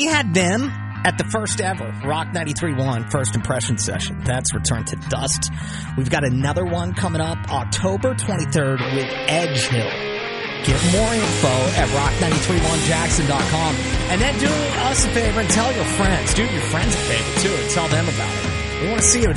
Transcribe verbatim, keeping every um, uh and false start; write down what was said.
had them at the first ever Rock ninety-three point one First Impression Session. That's Return to Dust. We've got another one coming up October twenty-third with Edge Hill. Get more info at rock nine three one jackson dot com. And then do us a favor and tell your friends. Do your friends a favor, too, and tell them about it. We want to see you at